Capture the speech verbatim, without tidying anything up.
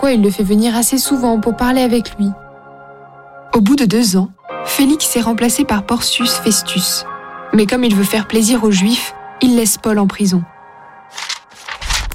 pourquoi il le fait venir assez souvent pour parler avec lui. Au bout de deux ans, Félix est remplacé par Porcius Festus. Mais comme il veut faire plaisir aux Juifs, il laisse Paul en prison.